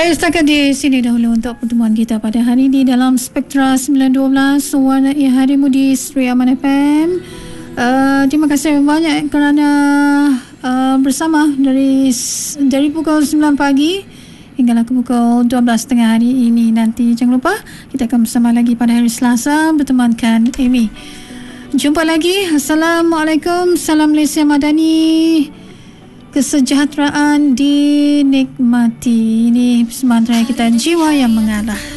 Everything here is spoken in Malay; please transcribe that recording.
Baik, setakat di sini dahulu untuk pertemuan kita pada hari ini dalam Spektra 912 Warnai Harimu di Sri Aman FM. Terima kasih banyak kerana bersama dari pukul 9 pagi hinggalah ke pukul 12.30 hari ini. Nanti jangan lupa kita akan bersama lagi pada hari Selasa bertemankan Amy. Jumpa lagi. Assalamualaikum. Salam Malaysia Madani. Kesejahteraan dinikmati. Ini semangat kita, jiwa yang mengalah.